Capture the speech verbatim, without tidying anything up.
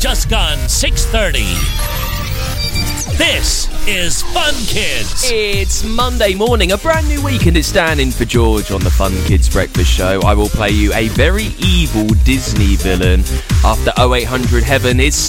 just gone six thirty. This is Fun Kids. It's Monday morning, a brand new week, and it's Dan in for George on the Fun Kids Breakfast Show. I will play you a very evil Disney villain after oh eight hundred Heaven is